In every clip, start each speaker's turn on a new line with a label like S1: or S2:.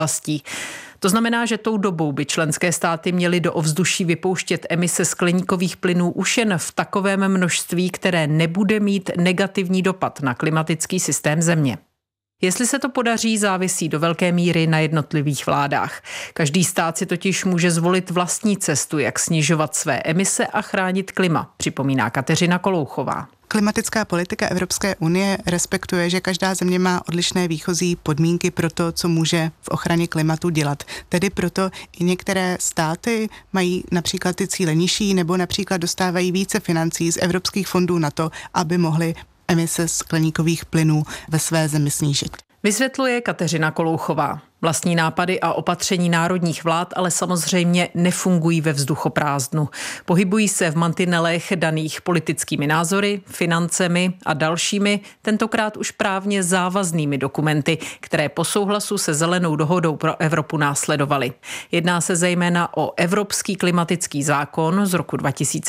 S1: oblastí. To znamená, že tou dobou by členské státy měly do ovzduší vypouštět emise skleníkových plynů už jen v takovém množství, které nebude mít negativní dopad na klimatický systém země. Jestli se to podaří, závisí do velké míry na jednotlivých vládách. Každý stát si totiž může zvolit vlastní cestu, jak snižovat své emise a chránit klima, připomíná Kateřina Kolouchová.
S2: Klimatická politika Evropské unie respektuje, že každá země má odlišné výchozí podmínky pro to, co může v ochraně klimatu dělat. Tedy proto i některé státy mají například ty cíle nižší nebo například dostávají více financí z evropských fondů na to, aby mohly emise skleníkových plynů ve své zemi snížit.
S1: Vysvětluje Kateřina Kolouchová. Vlastní nápady a opatření národních vlád ale samozřejmě nefungují ve vzduchoprázdnu. Pohybují se v mantinelech daných politickými názory, financemi a dalšími, tentokrát už právně závaznými dokumenty, které po souhlasu se Zelenou dohodou pro Evropu následovaly. Jedná se zejména o Evropský klimatický zákon z roku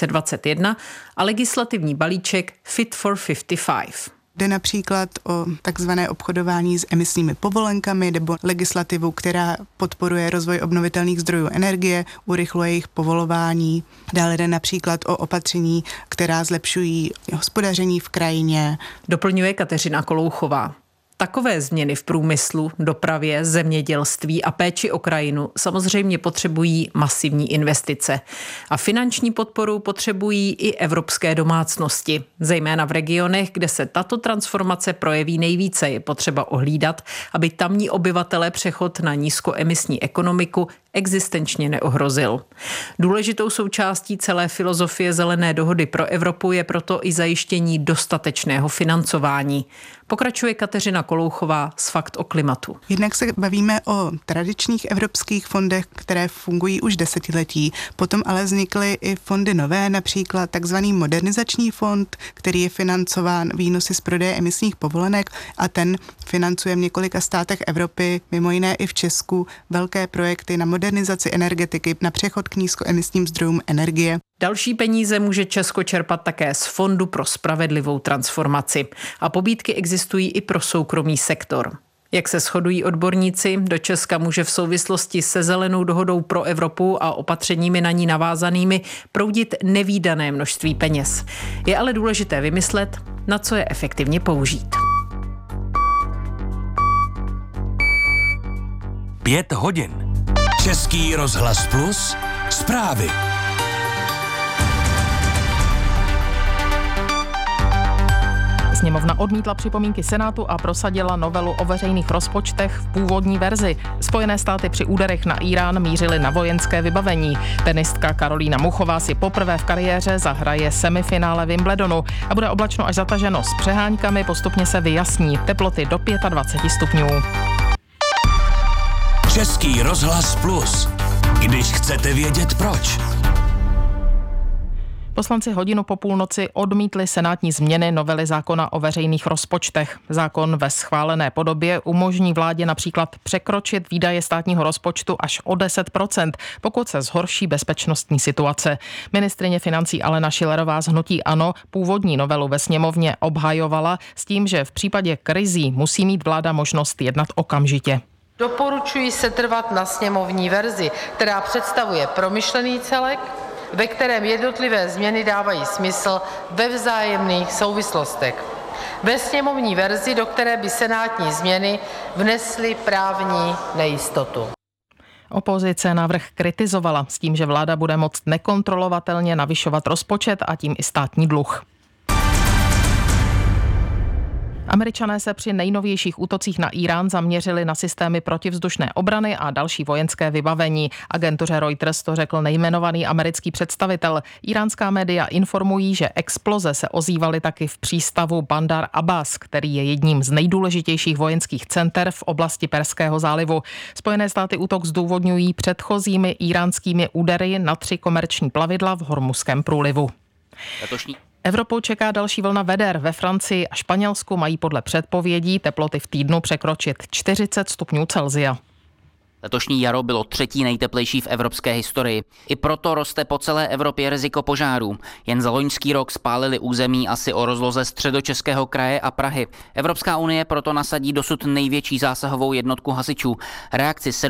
S1: 2021 a legislativní balíček Fit for 55.
S2: Jde například o takzvané obchodování s emisními povolenkami nebo legislativu, která podporuje rozvoj obnovitelných zdrojů energie, urychluje jejich povolování. Dále jde například o opatření, která zlepšují hospodaření v krajině.
S1: Doplňuje Kateřina Kolouchová. Takové změny v průmyslu, dopravě, zemědělství a péči o krajinu samozřejmě potřebují masivní investice. A finanční podporu potřebují i evropské domácnosti. Zejména v regionech, kde se tato transformace projeví nejvíce, je potřeba ohlídat, aby tamní obyvatele přechod na nízkoemisní ekonomiku existenčně neohrozil. Důležitou součástí celé filozofie Zelené dohody pro Evropu je proto i zajištění dostatečného financování. Pokračuje Kateřina Kolouchová z Fakt o klimatu.
S2: Jednak se bavíme o tradičních evropských fondech, které fungují už desetiletí. Potom ale vznikly i fondy nové, například takzvaný modernizační fond, který je financován výnosy z prodeje emisních povolenek a ten financuje v několika státech Evropy, mimo jiné i v Česku, velké projekty na modernizaci energetiky, na přechod k nízkoemisním zdrojům energie.
S1: Další peníze může Česko čerpat také z Fondu pro spravedlivou transformaci. A pobídky existují i pro soukromý sektor. Jak se shodují odborníci, do Česka může v souvislosti se Zelenou dohodou pro Evropu a opatřeními na ní navázanými proudit nevídané množství peněz. Je ale důležité vymyslet, na co je efektivně použít.
S3: 5 hodin. Český rozhlas Plus, zprávy.
S4: Sněmovna odmítla připomínky Senátu a prosadila novelu o veřejných rozpočtech v původní verzi. Spojené státy při úderech na Irán mířily na vojenské vybavení. Tenistka Karolína Muchová si poprvé v kariéře zahraje semifinále Wimbledonu a bude oblačno až zataženo s přeháňkami, postupně se vyjasní. Teploty do 25 stupňů.
S3: Český rozhlas Plus. Když chcete vědět proč.
S4: Poslanci hodinu po půlnoci odmítli senátní změny novely zákona o veřejných rozpočtech. Zákon ve schválené podobě umožní vládě například překročit výdaje státního rozpočtu až o 10%, pokud se zhorší bezpečnostní situace. Ministryně financí Alena Schillerová z hnutí ANO původní novelu ve sněmovně obhajovala s tím, že v případě krizí musí mít vláda možnost jednat okamžitě.
S5: Doporučuji setrvat na sněmovní verzi, která představuje promyšlený celek, ve kterém jednotlivé změny dávají smysl ve vzájemných souvislostech. Ve sněmovní verzi, do které by senátní změny vnesly právní nejistotu.
S4: Opozice návrh kritizovala s tím, že vláda bude moct nekontrolovatelně navyšovat rozpočet a tím i státní dluh. Američané se při nejnovějších útocích na Irán zaměřili na systémy protivzdušné obrany a další vojenské vybavení. Agentuře Reuters to řekl nejmenovaný americký představitel. Iránská média informují, že exploze se ozývaly taky v přístavu Bandar Abbas, který je jedním z nejdůležitějších vojenských center v oblasti Perského zálivu. Spojené státy útok zdůvodňují předchozími iránskými údery na 3 komerční plavidla v Hormuzském průlivu. Evropou čeká další vlna veder. Ve Francii a Španělsku mají podle předpovědí teploty v týdnu překročit 40 stupňů Celsia.
S6: Letošní jaro bylo 3. nejteplejší v evropské historii. I proto roste po celé Evropě riziko požárů. Jen za loňský rok spálili území asi o rozloze Středočeského kraje a Prahy. Evropská unie proto nasadí dosud největší zásahovou jednotku hasičů. Reakci